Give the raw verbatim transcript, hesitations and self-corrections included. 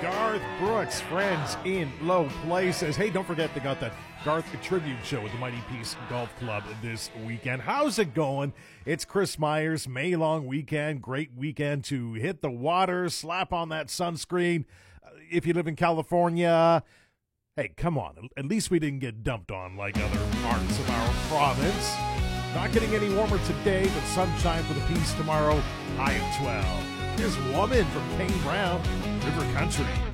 Garth Brooks, friends in low places. Hey, don't forget they got that Garth tribute show at the Mighty Peace Golf Club this weekend. How's it going? It's Chris Myers. May long weekend, great weekend to hit the water, slap on that sunscreen. Uh, if you live in California, hey, come on. At least we didn't get dumped on like other parts of our province. Not getting any warmer today, but sunshine for the Peace tomorrow, high of twelve. Here's Woman from Kane Brown, River Country.